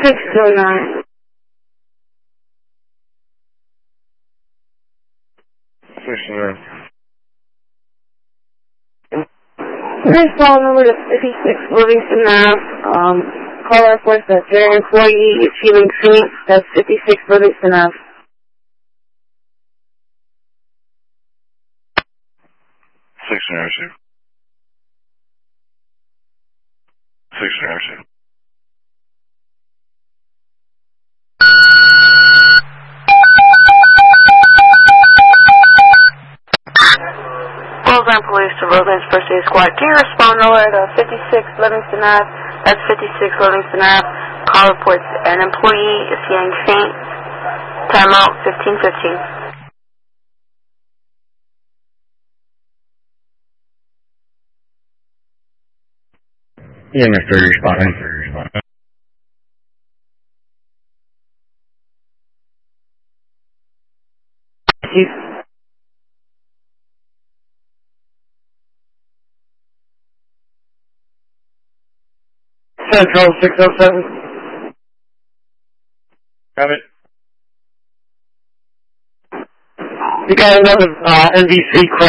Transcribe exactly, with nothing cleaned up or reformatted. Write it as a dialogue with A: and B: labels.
A: six oh nine.
B: sixty-nine.
A: This call number to fifty-six Livingston Ave. Um, call reports that their employee is feeling faint. That's fifty-six Livingston Ave.
B: sixty-nine, receive. sixty-nine, receive.
A: Roseland Police to Roseland's First Aid Squad. Can you respond alert to fifty-six Livingston Ave? That's fifty-six Livingston Ave. Call reports an employee is feeling faint. Timeout fifteen fifteen.
C: Yeah, Mister Responding.
D: Central six oh seven.
B: Got it.
D: We got another uh, N B C crash.